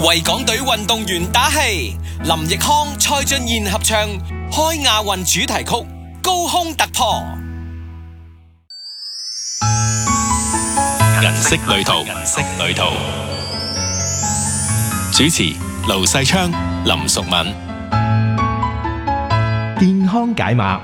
為港隊運動員打氣，林奕匡、蔡俊彥合唱開亞運主題曲《高空突破》。 銀色旅途，主持盧世昌、林淑敏。 健康解碼，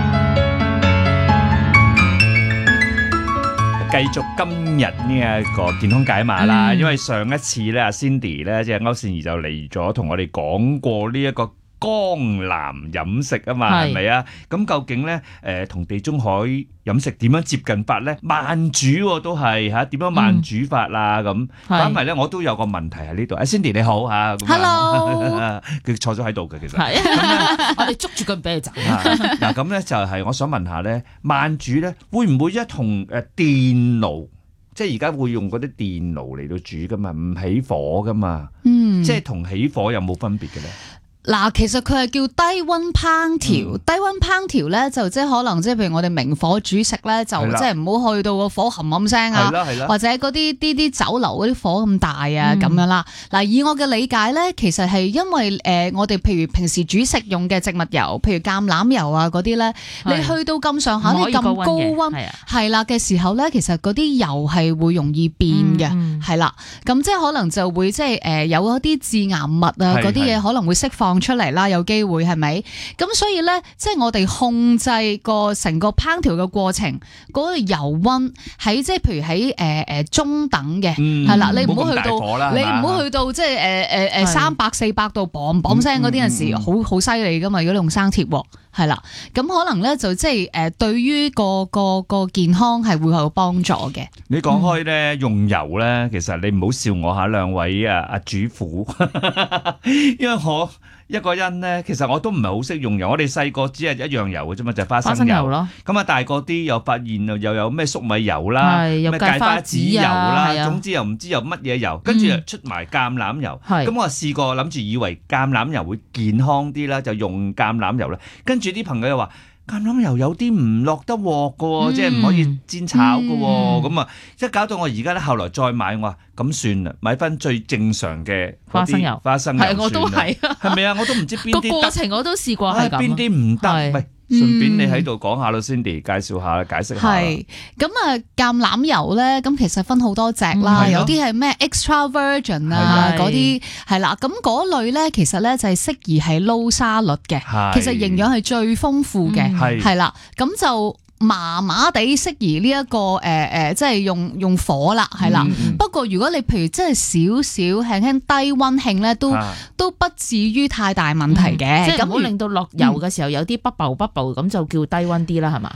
繼續今日呢一個健康解碼啦。因為上一次咧，阿 Cindy 咧即係歐善儀就嚟咗，同我哋講過呢一個江南飲食啊嘛，係咪啊？咁究竟咧同地中海飲食點樣接近法咧？慢煮都係嚇，點樣慢煮法啊？咁反為咧，我都有個問題喺呢度。阿 Cindy 你好嚇，Hello， 佢坐咗喺度嘅其實。係我哋捉住佢唔俾佢走。 嗱咁咧就係我想問下咧，慢煮咧會唔會同電爐，即係而家會用嗰啲電爐嚟到煮噶嘛，唔起火噶嘛？即係同起火有冇分別嘅咧？ 嗱，其實佢係叫低溫烹調，低溫烹調咧就即係可能即係譬如我哋明火煮食咧，就即係唔好去到個火冚聲啊，或者嗰啲酒樓嗰啲火咁大啊咁樣啦。嗱，以我嘅理解咧，其實係因為我哋譬如平時煮食用嘅植物油，譬如橄欖油啊嗰啲咧，你去到咁上下啲咁高溫係啦嘅時候咧，其實嗰啲油係會容易變嘅，係啦，咁即係可能就會即係有一啲致癌物啊嗰啲嘢可能會釋放出嚟啦，有機會係咪？咁所以咧，即係我哋控制個成個烹調嘅過程，嗰個油溫喺即係譬如喺中等嘅，係啦，你唔好去到，你唔好去到即係300、400度砰砰聲嗰啲陣時，好犀利噶嘛！如果你用生鐵鑊，係啦，咁可能咧就即係對於個健康係會有幫助嘅。 你講開咧用油咧，其實你唔好笑我下兩位阿主婦，因為我一個人咧，其實我都唔係好識用油。我哋細個只係一樣油嘅啫嘛，就係花生油咯。咁啊大個啲又發現又有咩粟米油啦，咩芥花籽油啦，總之又唔知有乜嘢油，跟住又出埋橄欖油。咁我試過諗住以為橄欖油會健康啲啦，就用橄欖油啦。跟住啲朋友又話橄欖油有啲唔落得鑊嘅喎，即係唔可以煎炒嘅喎。咁啊，一搞到我而家咧，後來再買我話咁算啦，買翻最正常嘅花生油係我都係，係咪啊？我都唔知邊啲得。 個過程我都試過係咁。 邊啲唔得？喂，順便你喺度講下咯，Cindy 介紹下，解釋下。 係咁啊，橄欖油咧，咁其實分好多隻啦，有啲係咩 extra virgin 啊，嗰啲係啦。咁嗰類咧，其實咧就係適宜係撈沙律嘅，其實營養係最豐富嘅，係啦。咁就麻麻地適宜呢一個即係用火啦，係啦。不過如果你譬如真係少少輕輕低溫慶咧，都不至於太大問題嘅。 即係唔好令到落油嘅時候有啲 bubble 咁就叫低溫啲啦，係嘛？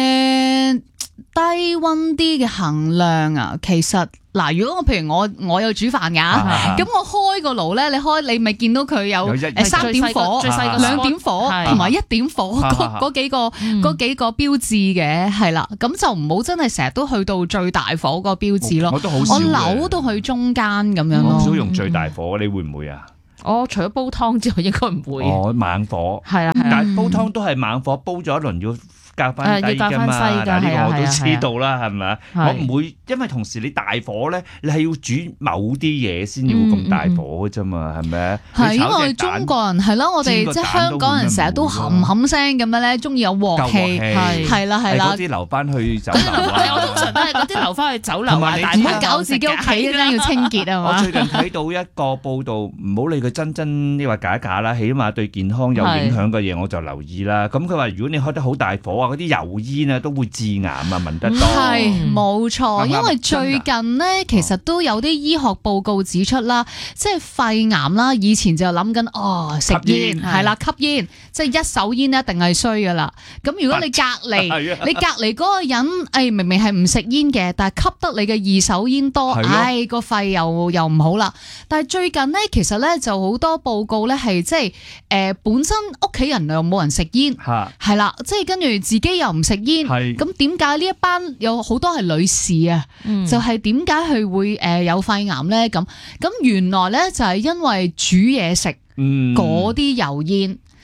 低溫啲嘅衡量啊，其實嗱，如果譬如我有煮飯㗎，咁我開個爐咧，你咪見到佢有3點火、2點火同埋1點火嗰幾個標誌嘅，係啦，咁就唔好真係成日都去到最大火個標誌咯。我扭到去中間咁樣咯。 我好少用最大火，你會唔會啊？ 我除咗煲湯之外，應該唔會。猛火係啦， 但係煲湯都係猛火，煲咗一輪要較翻低㗎嘛，但係呢個我都知道啦，係咪？我唔會，因為同時你大火咧，你係要煮某啲嘢先要咁大火嘅啫嘛，係咪？ 係因為我哋中國人係咯，我哋即係香港人成日都冚聲咁樣咧，中意有鑊氣，係啦。 嗰啲留翻去酒樓啊！ 我通常都係嗰啲留翻去酒樓啊， 唔好搞自己屋企咧，要清潔啊嘛。 我最近睇到一個報道，唔好理佢真抑或假啦，起碼對健康有影響嘅嘢我就留意啦。咁佢話如果你開得好大火啊，嗰啲油煙啊都會致癌啊，聞得多。 係冇錯，因為最近咧其實都有啲醫學報告指出啦，即係肺癌啦。以前就諗緊食煙係啦，吸煙即係一手煙一定係衰噶啦。咁如果你隔離嗰個人，明明係唔食煙嘅，但係吸得你嘅二手煙多，個肺又唔好啦。但係最近咧，其實咧就好多報告咧係即係本身屋企人又冇人食煙，係啦，即係跟住自己又唔食煙，咁點解呢一班有好多係女士啊？就係點解佢會有肺癌咧？咁原來咧就係因為煮嘢食嗰啲油煙。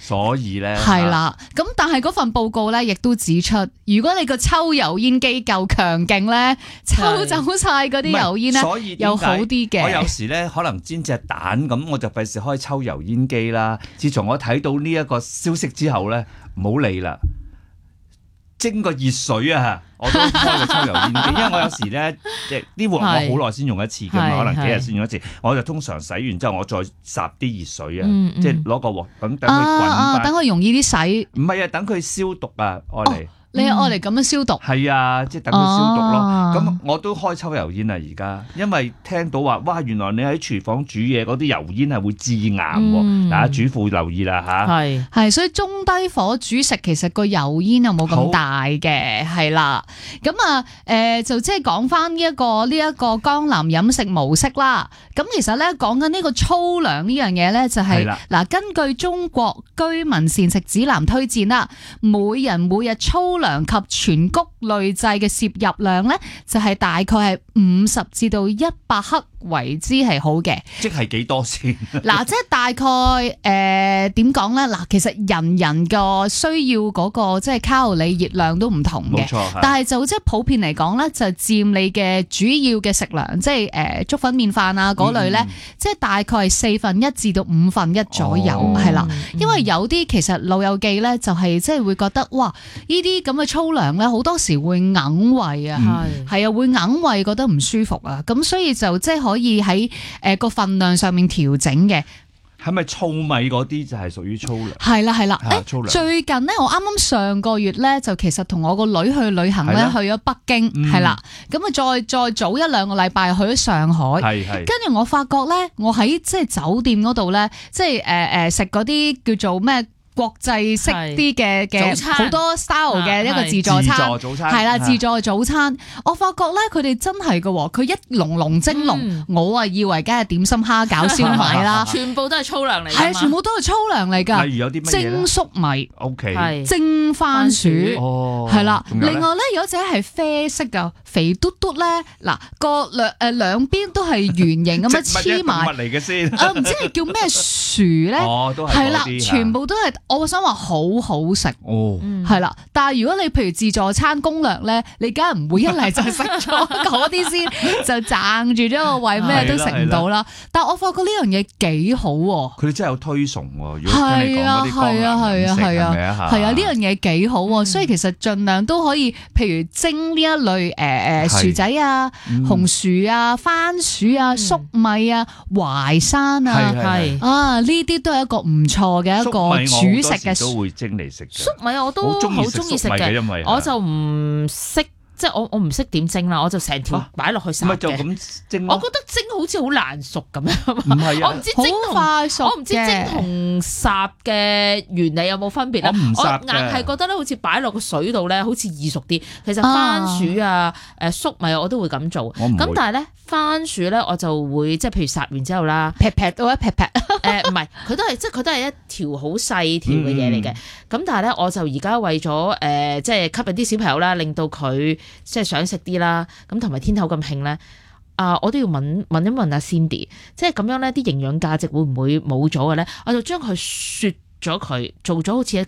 所以咧係啦，咁但係嗰份報告咧，亦都指出，如果你個抽油煙機夠強勁咧，抽走晒嗰啲油煙咧， 所以又好啲嘅。 我有時咧可能煎隻蛋咁，我就費事開抽油煙機啦。自從我睇到呢一個消息之後咧，唔好理啦。蒸個熱水啊，我都開個抽油煙機，因為我有時咧，即係啲鑊我好耐先用一次㗎嘛，可能幾日先用一次，我就通常洗完之後，我再霎啲熱水啊，即係攞個鑊等佢滾翻， 等佢容易啲洗。 唔係啊，等佢消毒啊，愛嚟。 你係愛嚟咁樣消毒？ 係啊，即係等佢消毒咯。咁我都開抽油煙啦，而家，因為聽到話，哇，原來你喺廚房煮嘢嗰啲油煙係會致癌喎。大家主婦留意啦嚇。 係，所以中低火煮食其實個油煙又冇咁大嘅，係啦。咁啊，就即係講翻呢一個江南飲食模式啦。咁其實咧講緊呢個粗糧呢樣嘢咧，就係嗱，根據中國居民膳食指南推薦啦，每人每日粗糧及全穀類製嘅攝入量咧，就係大概係50至到100克為之係好嘅。 即係幾多先？ 嗱，即係大概點講咧？嗱，其實人人個需要嗰個即係卡路里熱量都唔同嘅，但係就即係普遍嚟講咧，就佔你嘅主要嘅食糧，即係粥粉麵飯啊嗰類咧，即係大概係1/4至到1/5左右，係啦。因為有啲其實老友記咧，就係即係會覺得哇，呢啲咁嘅粗糧咧，好多時會硬胃啊，係啊，會硬胃，覺得唔舒服啊，咁所以就即係可以喺個份量上面調整嘅。 係咪糙米嗰啲就係屬於粗糧？ 係啦，最近咧，我啱啱上個月咧，就其實同我個女去旅行咧，去咗北京，係啦，咁啊再早1-2個禮拜去咗上海，跟住我發覺咧，我喺即係酒店嗰度咧，即係食嗰啲叫做咩？國際式啲嘅好多 style 嘅一個自助餐，係啦，自助早餐。我發覺咧，佢哋真係嘅，佢一籠籠蒸籠，我啊以為梗係點心蝦餃燒賣啦， 全部都係粗糧嚟， 係全部都係粗糧嚟㗎。 例如有啲乜嘢蒸粟米 ，OK， 蒸番薯，係啦。另外咧有一隻係啡色㗎，肥嘟嘟咧，嗱個兩邊都係圓形咁樣黐埋。 物嚟嘅先， 唔知係叫咩薯咧？係啦，全部都係。我想話好好食，係啦。但係如果你譬如自助餐攻略咧，你梗係唔會一嚟就食咗嗰啲先，就撐住咗個胃，咩都食唔到啦。但係我發覺呢樣嘢幾好喎。 佢哋真係有推崇喎。如果聽你講嗰啲江南飲食係咪啊？ 係啊，呢樣嘢幾好喎。所以其實盡量都可以，譬如蒸呢一類薯仔啊、紅薯啊、番薯啊、粟米啊、淮山啊，呢啲都係一個唔錯嘅一個煮食嘅都會蒸嚟食嘅。 粟米我都好中意食嘅， 因為我就唔識。即係我唔識點蒸啦，我就成條擺落去烚嘅。 咪就咁蒸。 我覺得蒸好似好難熟咁樣。 唔係啊， 我唔知蒸同烚嘅原理有冇分別啦。我硬係覺得咧，好似擺落個水度咧，好似易熟啲。其實番薯啊、粟米我都會咁做。咁但係咧，番薯咧我就會即係譬如烚完之後啦， 劈到一劈。 唔係，佢都係一條好細條嘅嘢嚟嘅。咁但係咧，我就而家為咗即係吸引啲小朋友啦，令到佢即係想食啲啦。咁同埋天口咁興咧，我都要問一問阿 Cindy，即係咁樣咧，啲營養價值會唔會冇咗嘅咧？我就將佢雪咗佢，做咗好似一